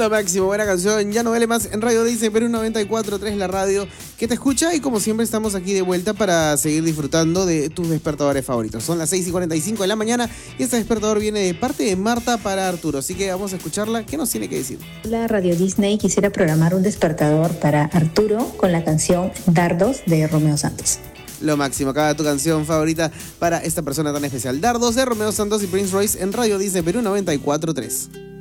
Lo máximo, buena canción. Ya no vale más en Radio Disney Perú 94.3, la radio que te escucha. Y como siempre estamos aquí de vuelta para seguir disfrutando de tus despertadores favoritos. Son las 6:45 de la mañana y este despertador viene de parte de Marta para Arturo. Así que vamos a escucharla. ¿Qué nos tiene que decir? Hola Radio Disney, quisiera programar un despertador para Arturo con la canción Dardos de Romeo Santos. Lo máximo, acá tu canción favorita para esta persona tan especial. Dardos de Romeo Santos y Prince Royce en Radio Disney Perú 94.3.